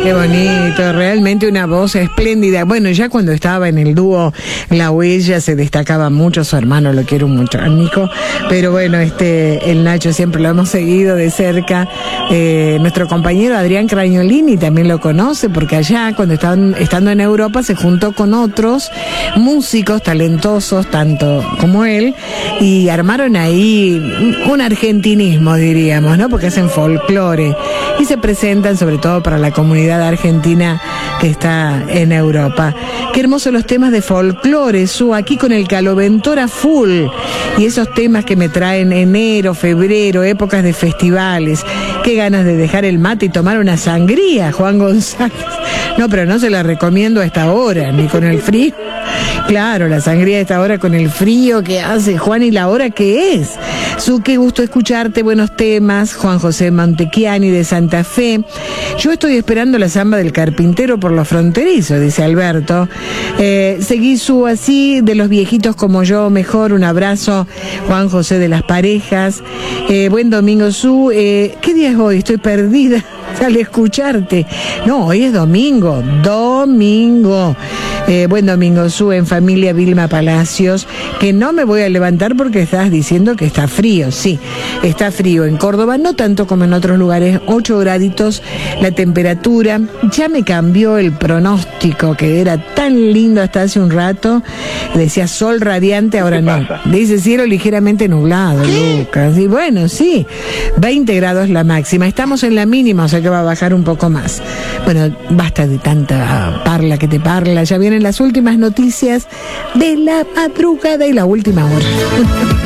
Qué bonito, realmente una voz espléndida. Bueno, ya cuando estaba en el dúo La Huella se destacaba mucho, su hermano lo quiero mucho, a Nico, pero bueno, el Nacho siempre lo hemos seguido de cerca. Nuestro compañero Adrián Cragnolini también lo conoce, porque allá cuando estaban estando en Europa se juntó con otros músicos talentosos, tanto como él, y armaron ahí un argentinismo, diríamos, ¿no? Porque hacen folclore y se presentan sobre todo para la comunidad argentina que está en Europa. Qué hermosos los temas de folclore, aquí con el Caloventora full, y esos temas que me traen enero, febrero, épocas de festivales. Qué ganas de dejar el mate y tomar una sangría, Juan González. No, pero no se la recomiendo a esta hora, ni con el frío. Claro, la sangría a esta hora con el frío que hace, Juan, y la hora que es. Qué gusto escucharte, buenos temas. Juan José Montechiani de Santa Fe. Yo estoy esperando la samba del carpintero por los fronterizos, dice Alberto. Seguí así, de los viejitos como yo, mejor. Un abrazo, Juan José de las Parejas. Buen domingo, ¿qué día es hoy? Estoy perdida al escucharte. No, hoy es domingo. Buen domingo, en familia Vilma Palacios, que no me voy a levantar porque estás diciendo que está frío. Sí, está frío en Córdoba, no tanto como en otros lugares, 8 graditos la temperatura. Ya me cambió el pronóstico, que era tan lindo hasta hace un rato, decía sol radiante, ahora no. Dice cielo ligeramente nublado, Lucas. Y bueno, sí, 20 grados la máxima. Estamos en la mínima, o sea que va a bajar un poco más. Bueno, basta de tanta parla que te parla, ya vienen las últimas noticias de la madrugada y la última hora.